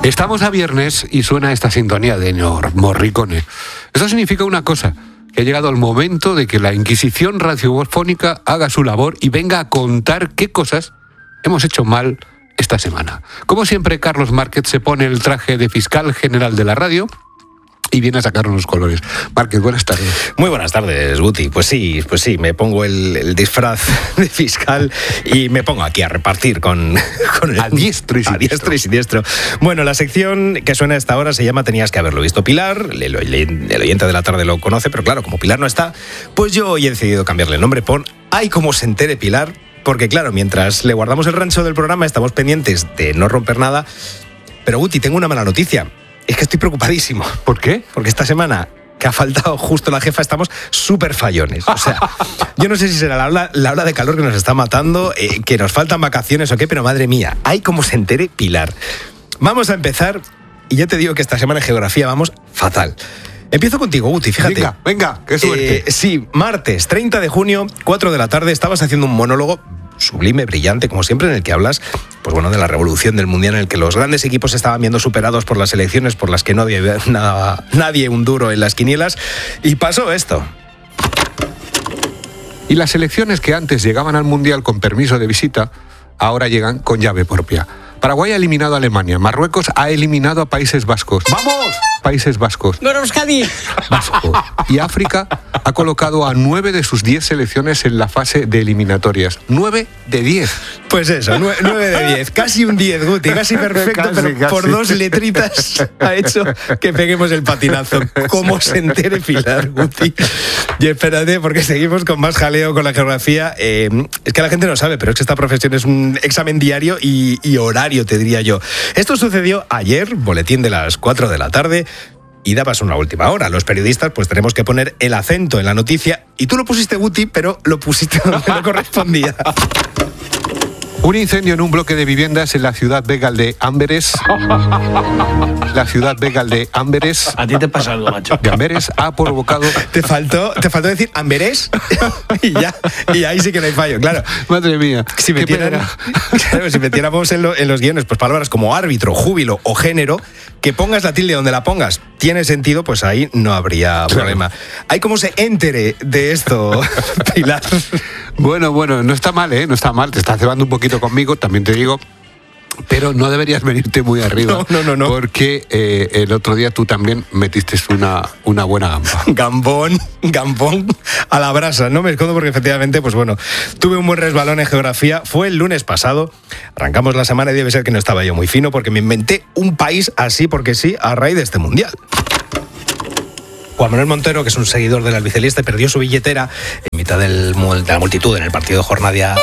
Estamos a viernes y suena esta sintonía de Morricone. Eso significa una cosa, que ha llegado el momento de que la Inquisición radiofónica haga su labor y venga a contar qué cosas hemos hecho mal esta semana. Como siempre, Carlos Márquez se pone el traje de fiscal general de la radio y viene a sacarnos los colores. Márquez, buenas tardes. Muy buenas tardes, Guti. Pues sí, me pongo el disfraz de fiscal y me pongo aquí a repartir con el... A diestro y siniestro. Bueno, la sección que suena a esta hora se llama Tenías que haberlo visto, Pilar. El oyente de la tarde lo conoce, pero claro, como Pilar no está, pues yo hoy he decidido cambiarle el nombre por Ay, cómo se entere Pilar, porque claro, mientras le guardamos el rancho del programa estamos pendientes de no romper nada. Pero Guti, tengo una mala noticia. Es que estoy preocupadísimo. ¿Por qué? Porque esta semana que ha faltado justo la jefa estamos súper fallones. O sea, yo no sé si será la ola de calor que nos está matando, que nos faltan vacaciones o qué, pero madre mía, hay como se entere Pilar. Vamos a empezar, y ya te digo que esta semana en geografía vamos fatal. Empiezo contigo, Guti, fíjate. Venga, qué suerte. Sí, martes, 30 de junio, 4 de la tarde, estabas haciendo un monólogo sublime, brillante, como siempre, en el que hablas, pues bueno, de la revolución del Mundial, en el que los grandes equipos estaban viendo superados por las selecciones por las que no había nadie un duro en las quinielas, y pasó esto. Y las selecciones que antes llegaban al Mundial con permiso de visita, ahora llegan con llave propia. Paraguay ha eliminado a Alemania, Marruecos ha eliminado a Países Vascos. ¡Vamos! Países Vascos. Vasco. Y África ha colocado a 9 de sus 10 selecciones en la fase de eliminatorias. 9 de 10. Pues eso, 9 de 10. Casi un 10, Guti. Casi perfecto, pero por 2 letritas ha hecho que peguemos el patinazo. Como se entere Pilar, Guti. Y espérate, porque seguimos con más jaleo con la geografía. Es que la gente no sabe, pero es que esta profesión es un examen diario y horario, te diría yo. Esto sucedió ayer, boletín de las 4 de la tarde. Y dabas una última hora. Los periodistas pues tenemos que poner el acento en la noticia. Y tú lo pusiste, Guti, pero lo pusiste donde no correspondía. Un incendio en un bloque de viviendas en la ciudad begal de Amberes. La ciudad begal de Amberes. A ti te pasa algo, macho. De Amberes ha provocado... Te faltó decir Amberes y ahí sí que no hay fallo, claro. Madre mía. Si metiéramos en los guiones pues palabras como árbitro, júbilo o género, que pongas la tilde donde la pongas tiene sentido, pues ahí no habría problema. Hay como se entere de esto, Pilar. Bueno, no está mal, no está mal. Te está cebando un poquito conmigo, también te digo. Pero no deberías venirte muy arriba. No. Porque el otro día tú también metiste una buena gamba. Gambón a la brasa. No me escondo porque efectivamente, pues bueno, tuve un buen resbalón en geografía. Fue el lunes pasado. Arrancamos la semana y debe ser que no estaba yo muy fino porque me inventé un país así porque sí a raíz de este Mundial. Juan Manuel Montero, que es un seguidor del albiceleste, perdió su billetera en mitad de la multitud en el partido de Jornadia.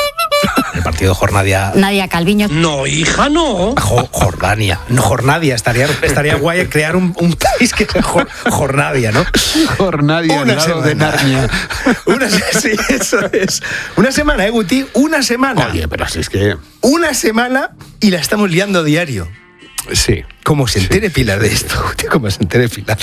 Nadia Calviño. No, hija, no. Jordania. No, Jornadia. Estaría guay crear un país que sea Jornadia, ¿no? Jornadia, al lado de Narnia. Sí, eso es. Una semana, Guti? Una semana. Oye, pero así es que... Una semana y la estamos liando diario. Sí. Como se entere Pilar de esto, Guti, como se entere Pilar.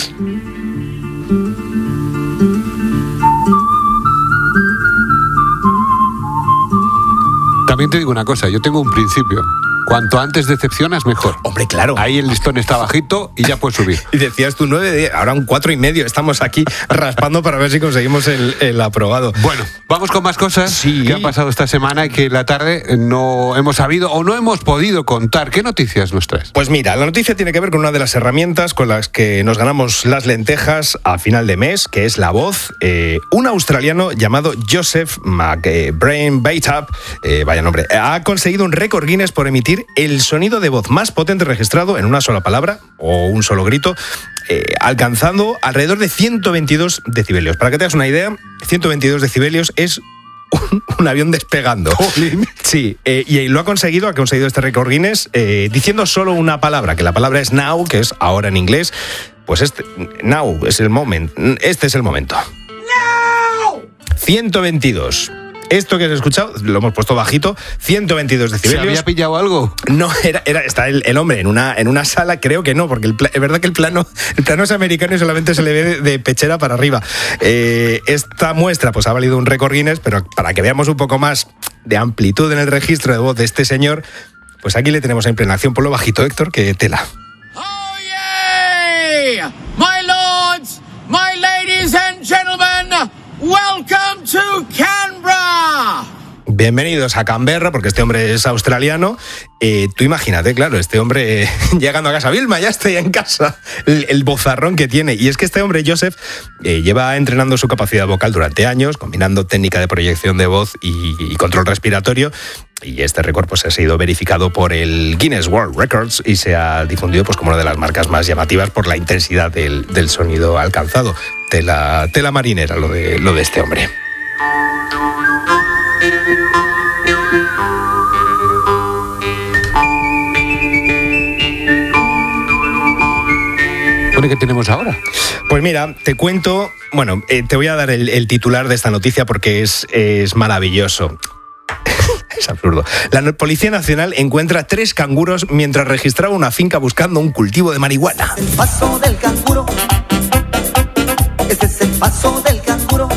También te digo una cosa, yo tengo un principio. Cuanto antes decepcionas, mejor. Hombre, claro. Ahí el listón está bajito y ya puedes subir. Y decías tú 9 de 10, ahora un 4,5. Estamos aquí raspando para ver si conseguimos el aprobado. Bueno, vamos con más cosas que han pasado esta semana y que la tarde no hemos sabido o no hemos podido contar. ¿Qué noticias nos traes? Pues mira, la noticia tiene que ver con una de las herramientas con las que nos ganamos las lentejas a final de mes, que es la voz. Un australiano llamado Joseph McBrain Baytap, vaya nombre, ha conseguido un récord Guinness por emitir el sonido de voz más potente registrado en una sola palabra o un solo grito, alcanzando alrededor de 122 decibelios. Para que te hagas una idea, 122 decibelios es un avión despegando. Sí, y lo ha conseguido este récord Guinness diciendo solo una palabra, que la palabra es now, que es ahora en inglés. Pues now es el moment. Este es el momento. No. 122. Esto que has escuchado, lo hemos puesto bajito, 122 decibelios. ¿Se había pillado algo? No, está el hombre en una sala, creo que no, porque es verdad que el plano es americano y solamente se le ve de pechera para arriba. Esta muestra pues ha valido un récord Guinness, pero para que veamos un poco más de amplitud en el registro de voz de este señor, pues aquí le tenemos en plena acción. Ponlo bajito, Héctor, que tela. Majesty, my lords, my ladies and gentlemen, welcome to Canberra. Bienvenidos a Canberra, porque este hombre es australiano. Tú imagínate, claro, este hombre llegando a casa. Vilma, ya estoy en casa. El bozarrón que tiene. Y es que este hombre, Joseph, lleva entrenando su capacidad vocal durante años, combinando técnica de proyección de voz y control respiratorio. Y este récord pues, ha sido verificado por el Guinness World Records y se ha difundido pues, como una de las marcas más llamativas por la intensidad del sonido alcanzado. Tela marinera lo de este hombre. ¿Qué tenemos ahora? Pues mira, te cuento, bueno, te voy a dar el titular de esta noticia porque es maravilloso. Es absurdo. La Policía Nacional encuentra 3 canguros mientras registraba una finca buscando un cultivo de marihuana. El paso del canguro. Este es el paso del canguro.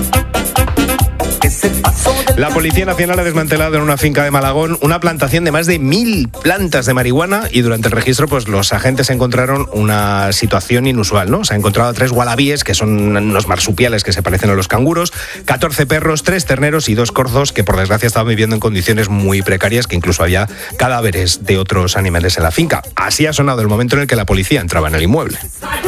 La Policía Nacional ha desmantelado en una finca de Malagón una plantación de más de 1000 plantas de marihuana y durante el registro pues los agentes encontraron una situación inusual, ¿no? Se han encontrado 3 wallabies, que son unos marsupiales que se parecen a los canguros, 14 perros, 3 terneros y 2 corzos que por desgracia estaban viviendo en condiciones muy precarias, que incluso había cadáveres de otros animales en la finca. Así ha sonado el momento en el que la policía entraba en el inmueble.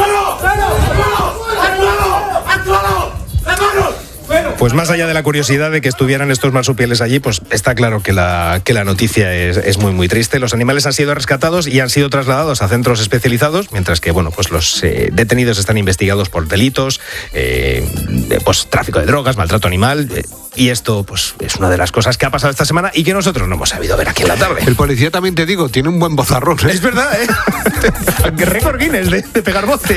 Pues más allá de la curiosidad de que estuvieran estos marsupiales allí, pues está claro que la noticia es muy muy triste. Los animales han sido rescatados y han sido trasladados a centros especializados, mientras que bueno, pues los detenidos están investigados por delitos, pues tráfico de drogas, maltrato animal. Y esto pues es una de las cosas que ha pasado esta semana y que nosotros no hemos sabido ver aquí en la tarde. El policía también, te digo, tiene un buen bozarrón, ¿eh? Es verdad, ¿eh? Récord Guinness de pegar voces.